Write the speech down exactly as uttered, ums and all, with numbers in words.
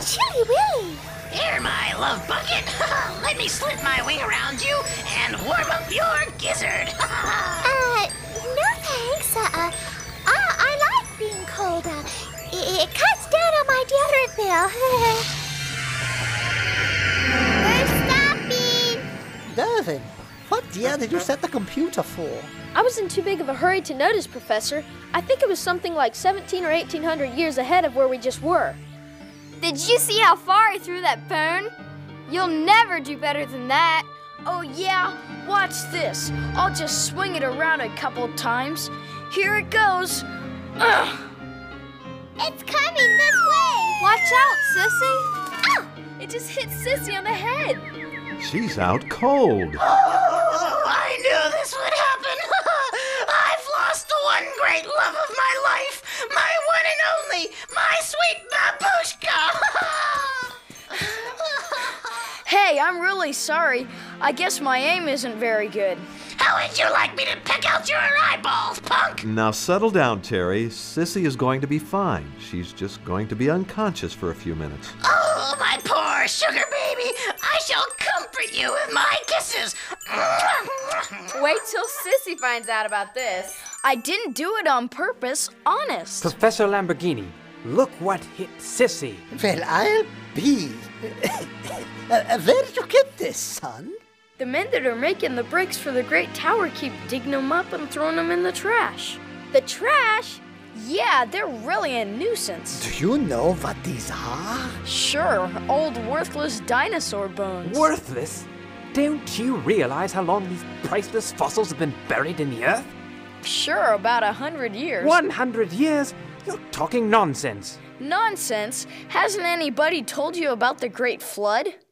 Chilly Willy! Here, my love bucket. Let me slip my wing around you and warm up your gizzard. uh, no thanks. Uh, uh, I, I like being cold. Uh, it, it cuts down on my deodorant bill. We're stopping! Dervin, what year did you set the computer for? I was in too big of a hurry to notice, Professor. I think it was something like seventeen or eighteen hundred years ahead of where we just were. Did you see how far I threw that phone? You'll never do better than that. Oh yeah? Watch this. I'll just swing it around a couple times. Here it goes. Ugh. It's coming this way! Watch out, Sissy! Oh! It just hit Sissy on the head. She's out cold. Oh, I knew this would happen. I've lost the one great love of my life, my one and only, my sweet babushka. Hey, I'm really sorry. I guess my aim isn't very good. How would you like me to pick out your eyeballs, punk? Now settle down, Terry. Sissy is going to be fine. She's just going to be unconscious for a few minutes. Oh, my poor sugar baby. I shall comfort you with my kisses. Wait till Sissy finds out about this. I didn't do it on purpose, honest. Professor Lamborghini, look what hit Sissy. Well, I'll be. uh, where did you get this, son? The men that are making the bricks for the Great Tower keep digging them up and throwing them in the trash. The trash? Yeah, they're really a nuisance. Do you know what these are? Sure, old worthless dinosaur bones. Worthless? Don't you realize how long these priceless fossils have been buried in the earth? Sure, about a hundred years. One hundred years? You're talking nonsense. Nonsense? Hasn't anybody told you about the Great Flood?